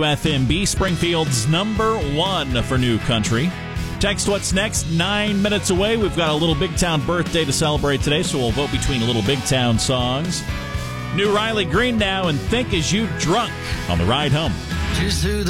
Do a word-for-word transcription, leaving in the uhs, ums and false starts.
F M B, Springfield's number one for new country. Text what's next, nine minutes away. We've got a Little Big Town birthday to celebrate today, so we'll vote between Little Big Town songs. New Riley Green now, and Think As You Drunk on the ride home. Just through the